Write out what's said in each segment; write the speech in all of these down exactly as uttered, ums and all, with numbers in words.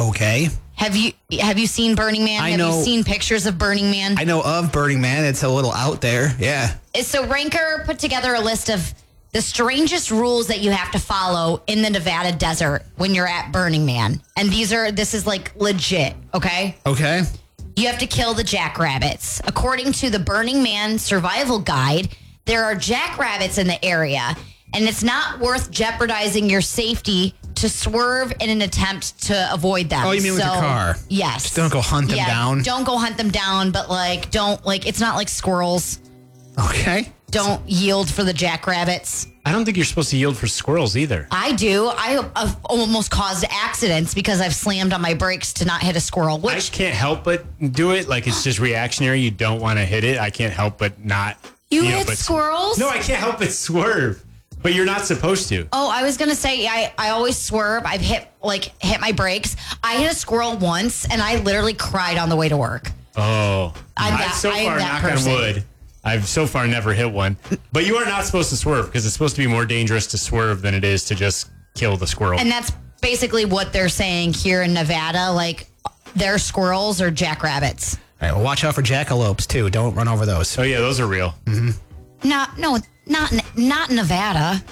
Okay. Have you have you seen Burning Man? I have know, you seen pictures of Burning Man? I know of Burning Man. It's a little out there. Yeah. So Ranker put together a list of the strangest rules that you have to follow in the Nevada desert when you're at Burning Man. And these are, this is like legit, okay? Okay. You have to kill the jackrabbits. According to the Burning Man survival guide, there are jackrabbits in the area, and it's not worth jeopardizing your safety to swerve in an attempt to avoid them. Oh, you mean with your car? Yes. Just don't go hunt them yeah, down? Don't go hunt them down, but like, don't, like, it's not like squirrels. Okay. Don't yield for the jackrabbits. I don't think you're supposed to yield for squirrels either. I do. I have almost caused accidents because I've slammed on my brakes to not hit a squirrel. Which I can't help but do it. Like, it's just reactionary. You don't want to hit it. I can't help but not. You, you hit know, but squirrels? No, I can't help but swerve. But you're not supposed to. Oh, I was gonna say I, I always swerve. I've hit like hit my brakes. I hit a squirrel once, and I literally cried on the way to work. Oh, I'm I've that- so I am far, that knock person. on wood, I've so far never hit one. But you are not supposed to swerve because it's supposed to be more dangerous to swerve than it is to just kill the squirrel. And that's basically what they're saying here in Nevada. Like, their squirrels are jackrabbits. All right, well, watch out for jackalopes, too. Don't run over those. Oh, yeah, those are real. Mm-hmm. Not no, not not Nevada.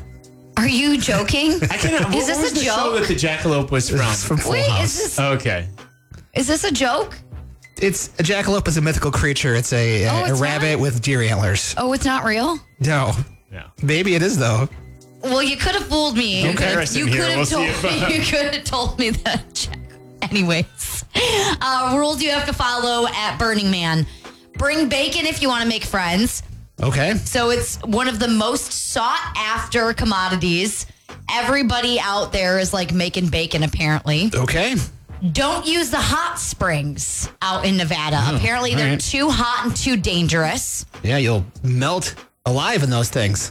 Are you joking? I cannot, Is what this was a the show joke? that the jackalope was from? It's from Full Wait, House. is this Okay. is this a joke? It's a jackalope is a mythical creature. It's a, a, Oh, a it's rabbit not? with deer antlers. Oh, it's not real? No. Yeah. Maybe it is, though. Well, you could have fooled me. You could- Comparison You here. could have We'll see told if, me. uh, You could have told me that. Jack- Anyways, uh, rules you have to follow at Burning Man: bring bacon if you want to make friends. Okay. So it's one of the most sought after commodities. Everybody out there is like making bacon, apparently. Okay. Don't use the hot springs out in Nevada. Oh, apparently, they're right. too hot and too dangerous. Yeah, you'll melt alive in those things.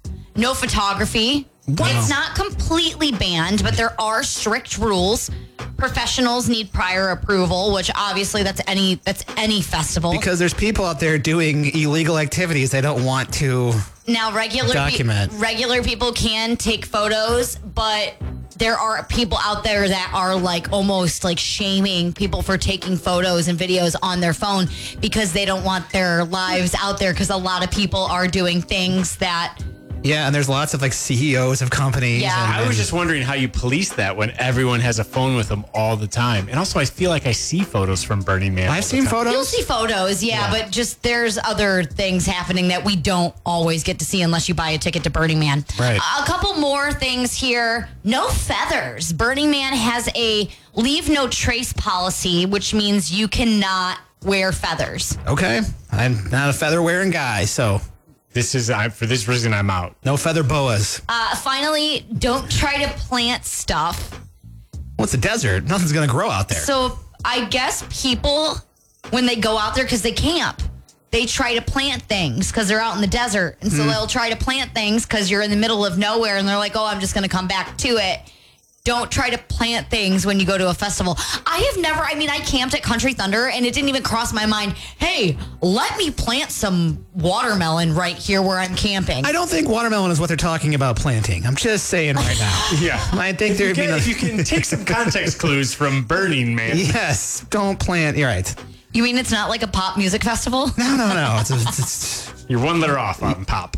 No photography. Wow. It's not completely banned, but there are strict rules. Professionals need prior approval, which obviously that's any that's any festival. Because there's people out there doing illegal activities they don't want to. Now, regular Document. Pe- regular people can take photos, but there are people out there that are like almost like shaming people for taking photos and videos on their phone because they don't want their lives out there, because a lot of people are doing things that. Yeah, and there's lots of like C E Os of companies. Yeah. and- I was just wondering how you police that when everyone has a phone with them all the time. And also, I feel like I see photos from Burning Man. all I've the seen time. photos. You'll see photos, yeah, Yeah. but just there's other things happening that we don't always get to see unless you buy a ticket to Burning Man. Right. A couple more things here. No feathers. Burning Man has a leave no trace policy, which means you cannot wear feathers. Okay. I'm not a feather wearing guy, so This is, I, for this reason, I'm out. no feather boas. Uh, finally, don't try to plant stuff. Well, it's a desert. Nothing's going to grow out there. So I guess people, when they go out there, because they camp, they try to plant things because they're out in the desert. And so they'll try to plant things because you're in the middle of nowhere and they're like, oh, I'm just going to come back to it. Don't try to plant things when you go to a festival. I have never, I mean, I camped at Country Thunder and it didn't even cross my mind, hey, let me plant some watermelon right here where I'm camping. I don't think watermelon is what they're talking about planting. I'm just saying right now. Yeah. I think If there you, would be can, no- if you can take some context clues from Burning Man. Yes, don't plant. You're right. You mean it's not like a pop music festival? No, no, no. It's, it's, it's, You're one letter off on pop.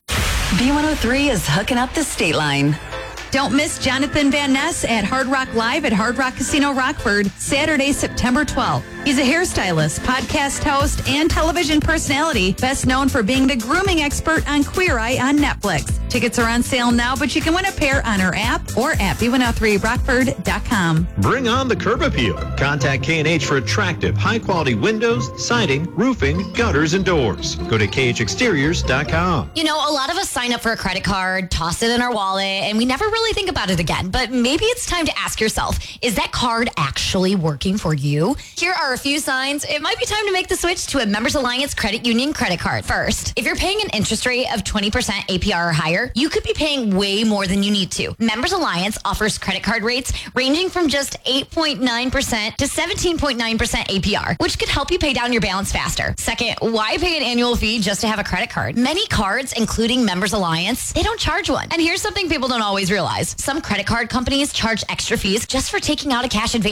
B one oh three is hooking up the state line. Don't miss Jonathan Van Ness at Hard Rock Live at Hard Rock Casino Rockford, Saturday, September twelfth. He's a hairstylist, podcast host, and television personality, best known for being the grooming expert on Queer Eye on Netflix. Tickets are on sale now, but you can win a pair on our app or at B one oh three rockford dot com. Bring on the curb appeal. Contact K and H for attractive, high-quality windows, siding, roofing, gutters, and doors. Go to K H exteriors dot com. You know, a lot of us sign up for a credit card, toss it in our wallet, and we never really think about it again. But maybe it's time to ask yourself, is that card actually working for you? Here are a few signs. It might be time to make the switch to a Members Alliance Credit Union credit card. First, if you're paying an interest rate of twenty percent A P R or higher, you could be paying way more than you need to. Members Alliance offers credit card rates ranging from just eight point nine percent to seventeen point nine percent A P R, which could help you pay down your balance faster. Second, why pay an annual fee just to have a credit card? Many cards, including Members Alliance, they don't charge one. And here's something people don't always realize. Some credit card companies charge extra fees just for taking out a cash advance.